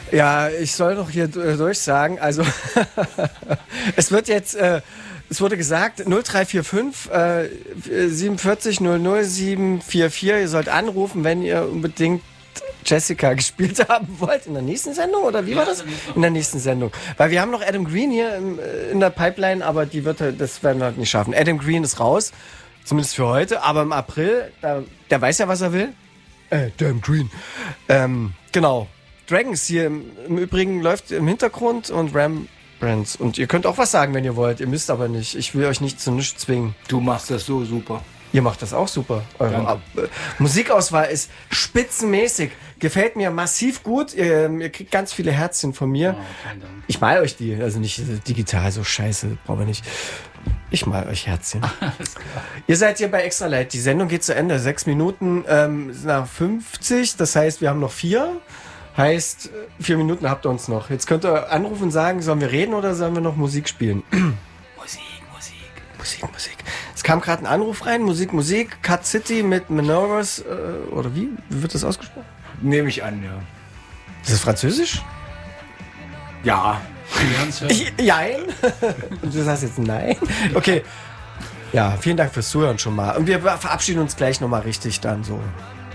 Ja, ich soll noch hier durchsagen. Also, es wird jetzt, es wurde gesagt, 0345 47 00 744. Ihr sollt anrufen, wenn ihr unbedingt Jessica gespielt haben wollt. In der nächsten Sendung? Oder wie war das? In der nächsten Sendung. Weil wir haben noch Adam Green hier in der Pipeline, aber das werden wir halt nicht schaffen. Adam Green ist raus. Zumindest für heute. Aber im April, der weiß ja, was er will. Adam Green. Genau. Dragons hier im Übrigen läuft im Hintergrund und Rembrandts. Und ihr könnt auch was sagen, wenn ihr wollt. Ihr müsst aber nicht. Ich will euch nicht zu nichts zwingen. Du machst das so super. Ihr macht das auch super. Eure Musikauswahl ist spitzenmäßig. Gefällt mir massiv gut. Ihr kriegt ganz viele Herzchen von mir. Oh, vielen Dank. Ich mal euch die. Also nicht digital, so scheiße. Brauchen wir nicht. Ich mal euch Herzchen. Ihr seid hier bei Extra Light. Die Sendung geht zu Ende. 6 Minuten nach 50. Das heißt, wir haben noch 4. Heißt, 4 Minuten habt ihr uns noch. Jetzt könnt ihr anrufen und sagen, sollen wir reden oder sollen wir noch Musik spielen? Musik. Es kam gerade ein Anruf rein. Musik. Cut City mit Manoras. Oder wie? Wie wird das ausgesprochen? Nehme ich an, ja. Ist das Französisch? Ja. Jein. Und du sagst jetzt nein? Okay. Ja, vielen Dank fürs Zuhören schon mal. Und wir verabschieden uns gleich nochmal richtig dann so.